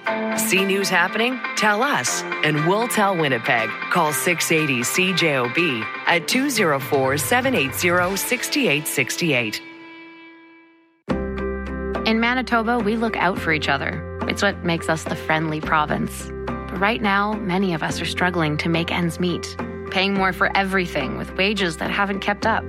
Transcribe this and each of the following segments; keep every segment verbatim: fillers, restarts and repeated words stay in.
See news happening? Tell us, and we'll tell Winnipeg. Call six eighty C J O B at two oh four, seven eight zero, six eight six eight. In Manitoba, we look out for each other. It's what makes us the friendly province. But right now, many of us are struggling to make ends meet, paying more for everything with wages that haven't kept up.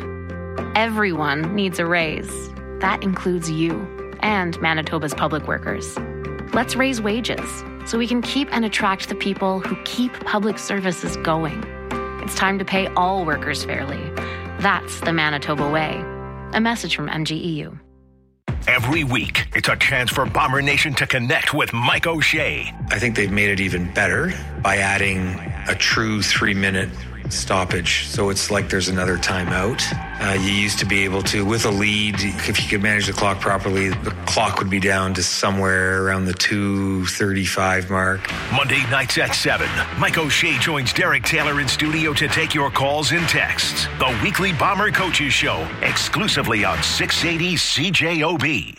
Everyone needs a raise. That includes you and Manitoba's public workers. Let's raise wages so we can keep and attract the people who keep public services going. It's time to pay all workers fairly. That's the Manitoba way. A message from M G E U. Every week, it's a chance for Bomber Nation to connect with Mike O'Shea. I think they've made it even better by adding a true three-minute stoppage. So it's like there's another timeout. Uh, you used to be able to, with a lead, if you could manage the clock properly, the clock would be down to somewhere around the two thirty-five mark. Monday nights at seven, Mike O'Shea joins Derek Taylor in studio to take your calls and texts. The weekly Bomber Coaches Show, exclusively on six eighty C J O B.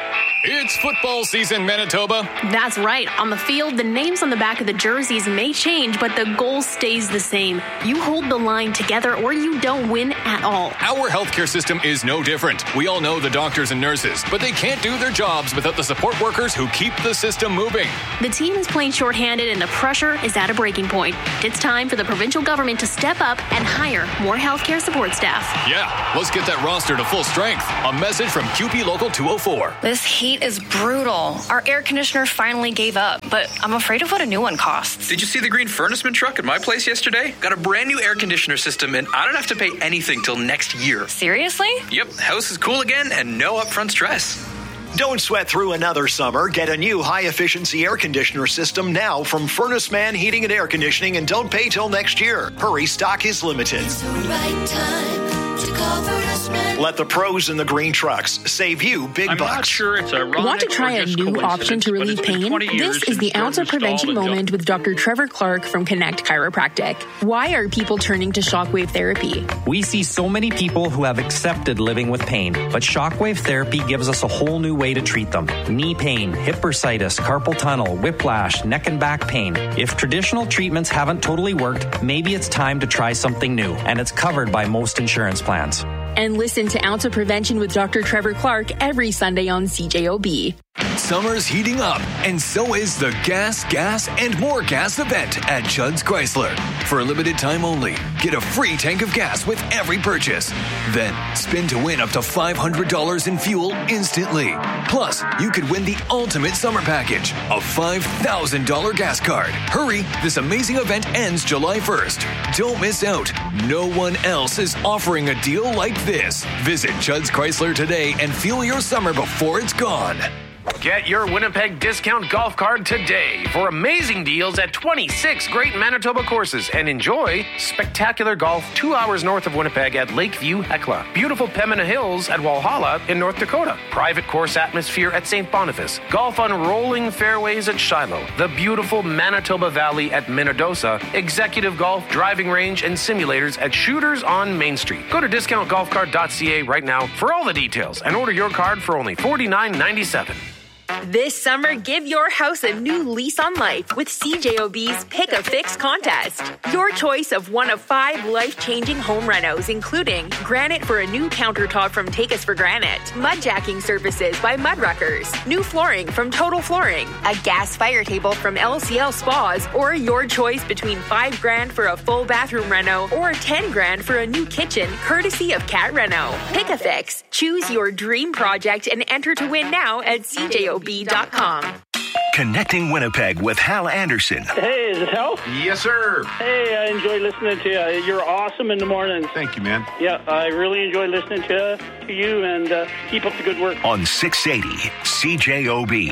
It's football season, Manitoba. That's right. On the field, the names on the back of the jerseys may change, but the goal stays the same. You hold the line together or you don't win at all. Our healthcare system is no different. We all know the doctors and nurses, but they can't do their jobs without the support workers who keep the system moving. The team is playing shorthanded and the pressure is at a breaking point. It's time for the provincial government to step up and hire more healthcare support staff. Yeah, let's get that roster to full strength. A message from Q P Local two oh four. This heat is brutal. Our air conditioner finally gave up, but I'm afraid of what a new one costs. Did you see the green furnaceman truck at my place yesterday? Got a brand new air conditioner system, and I don't have to pay anything till next year. Seriously? Yep, house is cool again and no upfront stress. Don't sweat through another summer. Get a new high-efficiency air conditioner system now from Furnace Man Heating and Air Conditioning, and don't pay till next year. Hurry, stock is limited. It's the right time to call Furnace Man. Let the pros in the green trucks save you big I'm bucks. I'm not sure it's ironic. Want to try a new option to relieve pain? This is the Ounce of Prevention Moment with Doctor Trevor Clark from Connect Chiropractic. Why are people turning to shockwave therapy? We see so many people who have accepted living with pain, but shockwave therapy gives us a whole new way to treat them. Knee pain, hip bursitis, carpal tunnel, whiplash, neck and back pain. If traditional treatments haven't totally worked, maybe it's time to try something new, and it's covered by most insurance plans. And listen to Ounce of Prevention with Doctor Trevor Clark every Sunday on C J O B. Summer's heating up, and so is the Gas, Gas, and More Gas event at Judd's Chrysler. For a limited time only, get a free tank of gas with every purchase. Then, spin to win up to five hundred dollars in fuel instantly. Plus, you could win the ultimate summer package, a five thousand dollars gas card. Hurry, this amazing event ends July first. Don't miss out. No one else is offering a deal like this. Visit Judd's Chrysler today and fuel your summer before it's gone. Get your Winnipeg discount golf card today for amazing deals at twenty-six great Manitoba courses, and enjoy spectacular golf two hours north of Winnipeg at Lakeview Hecla, beautiful Pembina Hills at Walhalla in North Dakota, private course atmosphere at Saint Boniface, golf on rolling fairways at Shiloh, the beautiful Manitoba Valley at Minnedosa, executive golf, driving range, and simulators at Shooters on Main Street. Go to discount golf card dot c a right now for all the details and order your card for only forty-nine ninety-seven. This summer, give your house a new lease on life with C J O B's Pick a Fix contest. Your choice of one of five life-changing home renos, including granite for a new countertop from Take Us for Granite, mud jacking services by Mudruckers, new flooring from Total Flooring, a gas fire table from L C L Spas, or your choice between five grand for a full bathroom reno or ten grand for a new kitchen, courtesy of Cat Reno. Pick a Fix. Choose your dream project and enter to win now at C J O B dot com. Connecting Winnipeg with Hal Anderson. Hey, is it Hal? Yes, sir. Hey, I enjoy listening to you. You're awesome in the morning. Thank you, man. Yeah, I really enjoy listening to, to you, and uh, keep up the good work. On six eighty C J O B.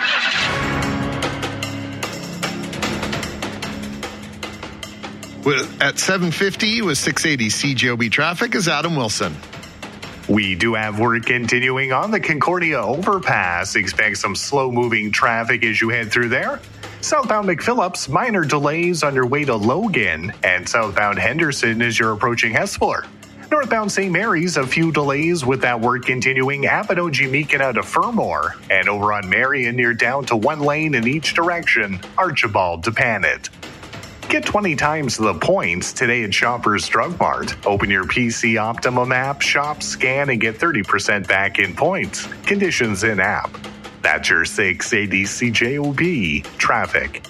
At seven fifty with six eighty C J O B traffic is Adam Wilson. We do have work continuing on the Concordia overpass. Expect some slow-moving traffic as you head through there. Southbound McPhillips, minor delays on your way to Logan. And southbound Henderson as you're approaching Hespeler. Northbound Saint Mary's, a few delays with that work continuing. Abinogi-Meekina to Fermor. And over on Marion, near down to one lane in each direction. Archibald to Panet. Get twenty times the points today at Shoppers Drug Mart. Open your P C Optimum app, shop, scan, and get thirty percent back in points. Conditions in app. That's your six eighty C J O B traffic.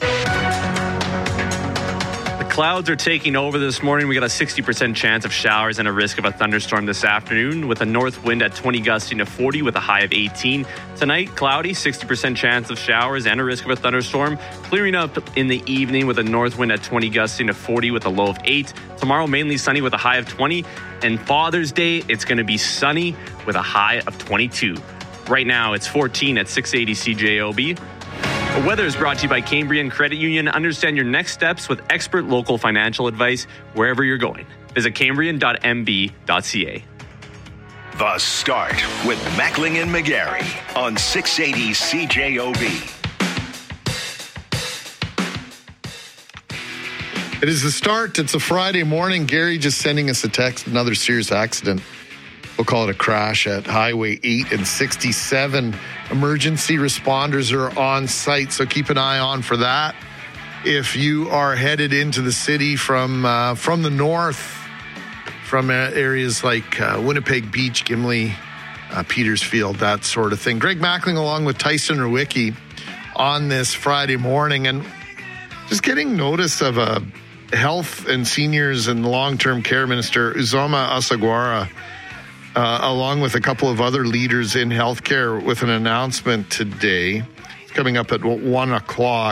Clouds are taking over this morning. We got a sixty percent chance of showers and a risk of a thunderstorm this afternoon with a north wind at twenty gusting to forty with a high of eighteen. Tonight, cloudy, sixty percent chance of showers and a risk of a thunderstorm. Clearing up in the evening with a north wind at twenty gusting to forty with a low of eight. Tomorrow, mainly sunny with a high of twenty. And Father's Day, it's going to be sunny with a high of twenty-two. Right now, it's fourteen at six eighty C J O B. The weather is brought to you by Cambrian Credit Union. Understand your next steps with expert local financial advice wherever you're going. Visit cambrian dot m b dot c a. The Start with Mackling and McGarry on six eighty C J O B. It is The Start. It's a Friday morning. Gary just sending us a text. Another serious accident. We'll call it a crash at Highway eight and sixty-seven. Emergency responders are on site, so keep an eye on for that. If you are headed into the city from uh, from the north, from uh, areas like uh, Winnipeg Beach, Gimli, uh, Petersfield, that sort of thing. Greg Mackling along with Tyson Rewicki on this Friday morning, and just getting notice of a health and seniors and long-term care minister, Uzoma Asagwara, Uh, along with a couple of other leaders in healthcare with an announcement today. It's coming up at one o'clock.